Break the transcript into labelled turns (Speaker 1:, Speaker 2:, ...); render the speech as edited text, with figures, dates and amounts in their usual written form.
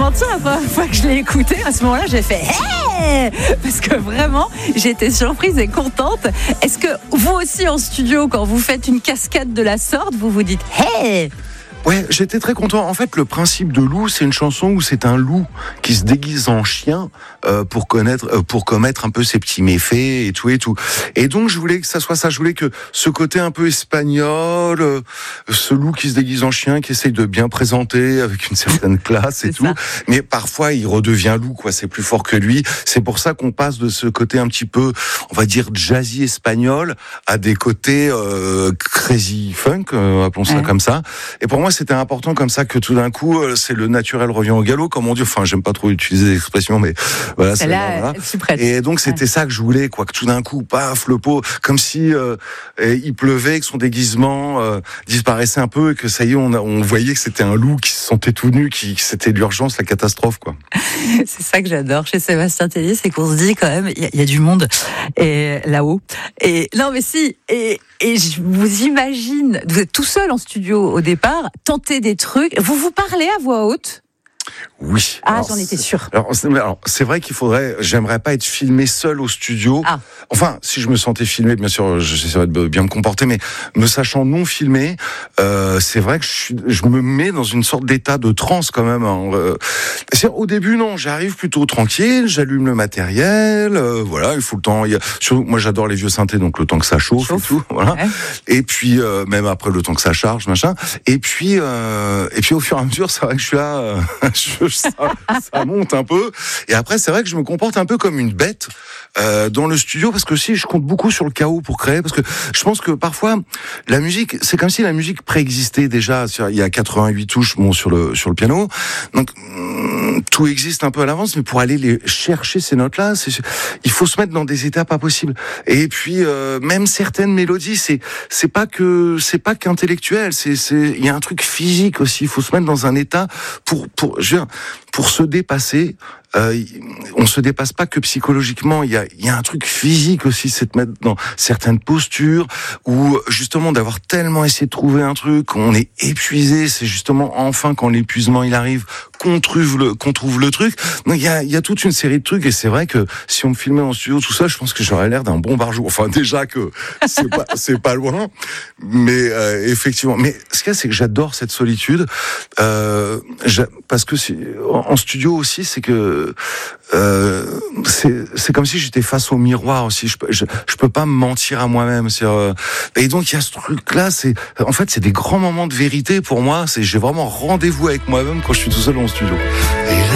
Speaker 1: mentir, la première fois que je l'ai écouté, à ce moment-là, j'ai fait hey, parce que vraiment, j'étais surprise et contente. Est-ce que vous aussi en studio, quand vous faites une cascade de la sorte, vous vous dites hey?
Speaker 2: Ouais, j'étais très content. En fait, le principe de Loup, c'est une chanson où c'est un loup qui se déguise en chien pour commettre un peu ses petits méfaits et tout et tout. Et donc, je voulais que ça soit ça. Je voulais que ce côté un peu espagnol, ce loup qui se déguise en chien, qui essaye de bien présenter avec une certaine classe et tout. Ça. Mais parfois, il redevient loup, quoi. C'est plus fort que lui. C'est pour ça qu'on passe de ce côté un petit peu, on va dire, jazzy espagnol à des côtés crazy funk, appelons ça comme ça. Et pour moi, c'était important comme ça que tout d'un coup, c'est le naturel revient au galop, comme on dit. Enfin, j'aime pas trop utiliser l'expression, mais voilà.
Speaker 1: Là,
Speaker 2: voilà. Et donc, c'était ça que je voulais, quoi. Que tout d'un coup, paf, le pot, comme si il pleuvait, que son déguisement disparaissait un peu, et que ça y est, on voyait que c'était un loup qui se sentait tout nu, que c'était l'urgence, la catastrophe, quoi.
Speaker 1: C'est ça que j'adore chez Sébastien Tellier, c'est qu'on se dit quand même, il y a du monde et là-haut. Et non, mais si. Et je vous imagine, vous êtes tout seul en studio au départ, tenter des trucs. Vous vous parlez à voix haute?
Speaker 2: Oui.
Speaker 1: Ah, alors, j'en étais sûre.
Speaker 2: Alors, c'est vrai j'aimerais pas être filmé seul au studio.
Speaker 1: Ah.
Speaker 2: Enfin, si je me sentais filmé, bien sûr, j'essaierais de bien me comporter, mais me sachant non filmé, c'est vrai que je me mets dans une sorte d'état de transe quand même. Au début, non, j'arrive plutôt tranquille, j'allume le matériel, voilà, il faut le temps. Moi, j'adore les vieux synthés, donc le temps que ça chauffe. Et tout, voilà. Ouais. Et puis, même après le temps que ça charge, machin. Et puis, au fur et à mesure, c'est vrai que je suis là. Ça monte un peu, et après c'est vrai que je me comporte un peu comme une bête dans le studio, parce que si je compte beaucoup sur le chaos pour créer, parce que je pense que parfois la musique, c'est comme si la musique préexistait déjà. Il y a 88 touches sur le piano, donc tout existe un peu à l'avance, mais pour aller les chercher ces notes-là, il faut se mettre dans des états pas possibles. Et puis même certaines mélodies, c'est pas qu'intellectuel, il y a un truc physique aussi. Il faut se mettre dans un état pour se dépasser. On se dépasse pas que psychologiquement, il y a un truc physique aussi, c'est de mettre dans certaines postures, ou justement d'avoir tellement essayé de trouver un truc, qu'on est épuisé, c'est justement enfin quand l'épuisement il arrive, qu'on trouve le truc. Donc il y a toute une série de trucs, et c'est vrai que si on me filmait en studio tout ça, je pense que j'aurais l'air d'un bon barjou. Enfin, déjà que c'est pas loin, mais effectivement. Mais ce qu'il y a, c'est que j'adore cette solitude, parce que en studio aussi, c'est que c'est comme si j'étais face au miroir aussi. Je peux pas me mentir à moi-même. Et donc il y a ce truc-là. En fait, c'est des grands moments de vérité pour moi. J'ai vraiment rendez-vous avec moi-même quand je suis tout seul en studio.